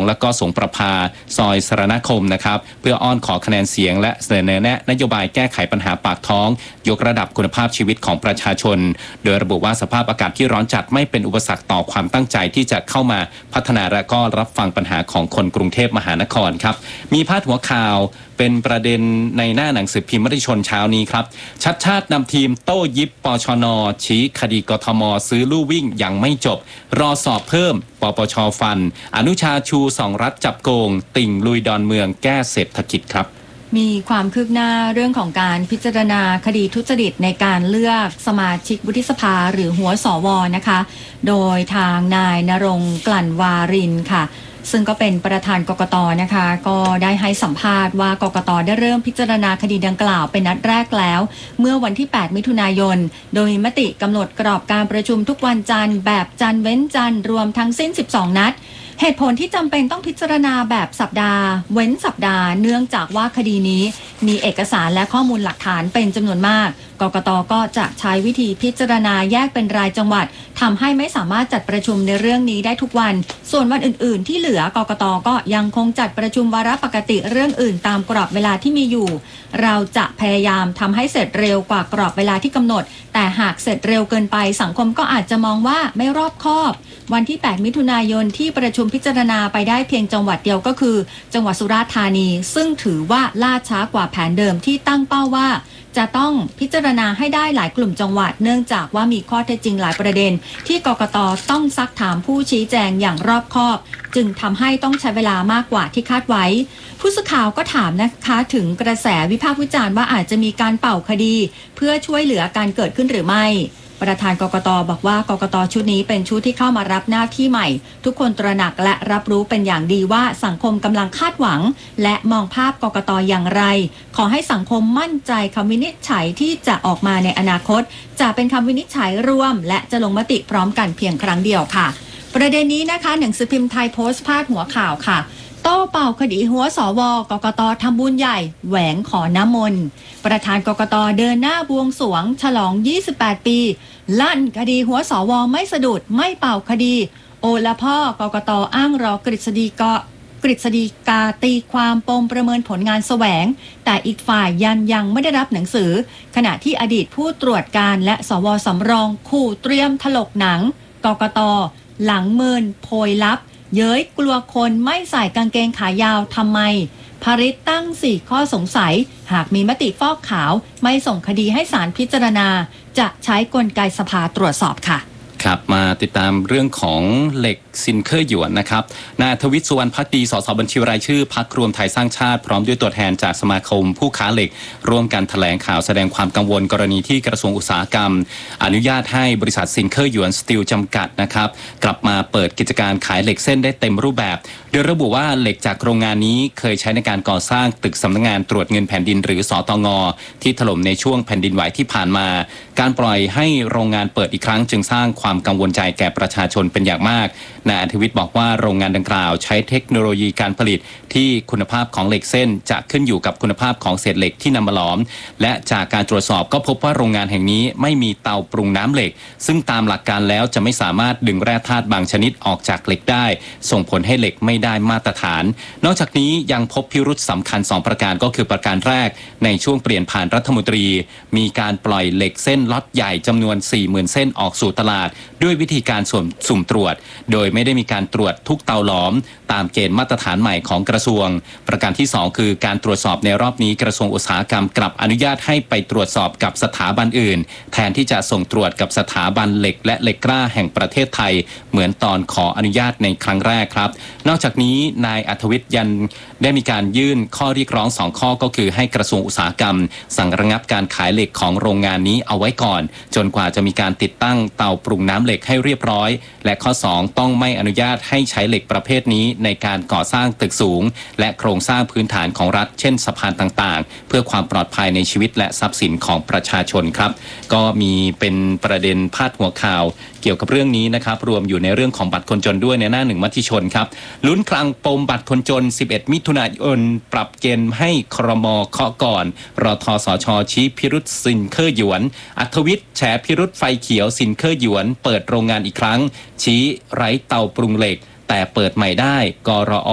และก็สงประภาซอยสรณคมนะครับเพื่ออ้อนขอคะแนนเสียงและเสนอแนะนโยบายแก้ไขปัญหาปากท้องยกระดับคุณภาพชีวิตของประชาชนโดยระบุว่าสภาพอากาศที่ร้อนจัดไม่เป็นอุปสรรคต่อความตั้งใจที่จะเข้ามาพัฒนาและก็รับฟังปัญหาของคนกรุงเทพมหานครครับมีพาดหัวข่าวเป็นประเด็นในหน้าหนังสือพิมพ์มติชนเช้านี้ครับชัดชาตินำทีมโต้ยิบปชน.ชี้คดีกทม.ซื้อลู่วิ่งยังไม่จบรอสอบเพิ่มปปช.ฟันอนุชาชูส่องรัฐจับโกงติ่งลุยดอนเมืองแก้เศรษฐกิจครับมีความคืบหน้าเรื่องของการพิจารณาคดีทุจริตในการเลือกสมาชิกวุฒิสภาหรือหัวสวนะคะโดยทางนายณรงค์กลั่นวารินค่ะซึ่งก็เป็นประธานกกต.นะคะก็ได้ให้สัมภาษณ์ว่ากกต.ได้เริ่มพิจารณาคดีดังกล่าวเป็นนัดแรกแล้วเมื่อวันที่8มิถุนายนโดยมีมติกำหนดกรอบการประชุมทุกวันจันทร์แบบจันทร์เว้นจันทร์รวมทั้งสิ้น12นัดเหตุผลที่จำเป็นต้องพิจารณาแบบสัปดาห์เว้นสัปดาห์เนื่องจากว่าคดีนี้มีเอกสารและข้อมูลหลักฐานเป็นจำนวนมากกกต.ก็จะใช้วิธีพิจารณาแยกเป็นรายจังหวัดทำให้ไม่สามารถจัดประชุมในเรื่องนี้ได้ทุกวันส่วนวันอื่นๆที่เหลือกกต.ก็ยังคงจัดประชุมวาระปกติเรื่องอื่นตามกรอบเวลาที่มีอยู่เราจะพยายามทำให้เสร็จเร็วกว่ากรอบเวลาที่กำหนดแต่หากเสร็จเร็วเกินไปสังคมก็อาจจะมองว่าไม่รอบคอบวันที่8มิถุนายนที่ประชุมพิจารณาไปได้เพียงจังหวัดเดียวก็คือจังหวัดสุราษฎร์ธานีซึ่งถือว่าล่าช้ากว่าแผนเดิมที่ตั้งเป้าว่าจะต้องพิจารณาให้ได้หลายกลุ่มจังหวัดเนื่องจากว่ามีข้อเท็จจริงหลายประเด็นที่กกต.ต้องซักถามผู้ชี้แจงอย่างรอบคอบจึงทำให้ต้องใช้เวลามากกว่าที่คาดไว้ผู้สื่อข่าวก็ถามนะคะถึงกระแสวิพากษ์วิจารณ์ว่าอาจจะมีการเป่าคดีเพื่อช่วยเหลือการเกิดขึ้นหรือไม่ประธานกกต.บอกว่ากกต.ชุดนี้เป็นชุดที่เข้ามารับหน้าที่ใหม่ทุกคนตระหนักและรับรู้เป็นอย่างดีว่าสังคมกำลังคาดหวังและมองภาพกกต.อย่างไรขอให้สังคมมั่นใจคำวินิจฉัยที่จะออกมาในอนาคตจะเป็นคำวินิจฉัยร่วมและจะลงมติพร้อมกันเพียงครั้งเดียวค่ะประเด็นนี้นะคะหนังสือพิมพ์ไทยโพสต์พาดหัวข่าวค่ะโต้เป่าคดีหัวสวกกต.ทำบุญใหญ่แหวงขอน้ำมนต์ประธานกกต.เดินหน้าบวงสรวงฉลอง28ปีลั่นคดีหัวสวไม่สะดุดไม่เป่าคดีโอละพ่อกกต.อ้างรอกฤษฎีกาตีความปมประเมินผลงานแสวงแต่อีกฝ่ายยังไม่ได้รับหนังสือขณะที่อดีตผู้ตรวจการและสวสำรองขู่เตรียมถลกหนังกกต.หลังเมินโพยลับเย้ยกลัวคนไม่ใส่กางเกงขายาวทำไมภริษตั้ง4ข้อสงสัยหากมีมติฟอกขาวไม่ส่งคดีให้ศาลพิจารณาจะใช้กลไกสภาตรวจสอบค่ะครับมาติดตามเรื่องของเหล็กซินเคอร์หยวนนะครับนายทวิตสุวรรณภักดีสสบัญชีรายชื่อพรรครวมไทยสร้างชาติพร้อมด้วยตัวแทนจากสมาคมผู้ค้าเหล็กร่วมกันแถลงข่าวแสดงความกังวลกรณีที่กระทรวงอุตสาหกรรมอนุญาตให้บริษัทซินเคอร์หยวนสตีลจำกัดนะครับกลับมาเปิดกิจการขายเหล็กเส้นได้เต็มรูปแบบโดยระบุว่าเหล็กจากโรงงานนี้เคยใช้ในการก่อสร้างตึกสำนักงานตรวจเงินแผ่นดินหรือสตง.ที่ถล่มในช่วงแผ่นดินไหวที่ผ่านมาการปล่อยให้โรงงานเปิดอีกครั้งจึงสร้างความกังวลใจแก่ประชาชนเป็นอย่างมากนายอธิวิทย์บอกว่าโรงงานดังกล่าวใช้เทคโนโลยีการผลิตที่คุณภาพของเหล็กเส้นจะขึ้นอยู่กับคุณภาพของเศษเหล็กที่นำมาหลอมและจากการตรวจสอบก็พบว่าโรงงานแห่งนี้ไม่มีเตาปรุงน้ำเหล็กซึ่งตามหลักการแล้วจะไม่สามารถดึงแร่ธาตุบางชนิดออกจากเหล็กได้ส่งผลให้เหล็กไม่ได้มาตรฐานนอกจากนี้ยังพบพิรุธสำคัญ2ประการก็คือประการแรกในช่วงเปลี่ยนผ่านรัฐมนตรีมีการปล่อยเหล็กเส้นล็อตใหญ่จำนวน 40,000 เส้นออกสู่ตลาดด้วยวิธีการสุ่มตรวจโดยไม่ได้มีการตรวจทุกเตาหลอมตามเกณฑ์มาตรฐานใหม่ของกระทรวงประการที่2คือการตรวจสอบในรอบนี้กระทรวงอุตสาหกรรมกลับอนุญาตให้ไปตรวจสอบกับสถาบันอื่นแทนที่จะส่งตรวจกับสถาบันเหล็กและเหล็กกล้าแห่งประเทศไทยเหมือนตอนขออนุญาตในครั้งแรกครับนอกจากนี้นายอัธวิทย์ยันได้มีการยื่นข้อเรียกร้อง2ข้อก็คือให้กระทรวงอุตสาหกรรมสั่งระงับการขายเหล็กของโรงงานนี้เอาไว้ก่อนจนกว่าจะมีการติดตั้งเตาปรุงน้ำเหล็กให้เรียบร้อยและข้อ2ต้องไม่อนุญาตให้ใช้เหล็กประเภทนี้ในการก่อสร้างตึกสูงและโครงสร้างพื้นฐานของรัฐเช่นสะพานต่างๆเพื่อความปลอดภัยในชีวิตและทรัพย์สินของประชาชนครับก็มีเป็นประเด็นพาดหัวข่าวเกี่ยวกับเรื่องนี้นะครับรวมอยู่ในเรื่องของบัตรคนจนด้วยในหน้าหนึ่งมติชนครับลุ้นคลังปมบัตรคนจน11มิถุนายนปรับเกณฑ์ให้ครม.เคาะก่อนรทสช.ชี้พิรุษซินเคอร์หยวนอัธวิทย์แฉพิรุษไฟเขียวซินเคอร์หยวนเปิดโรงงานอีกครั้งชี้ไร้เตาปรุงเหล็กแต่เปิดใหม่ได้กรอ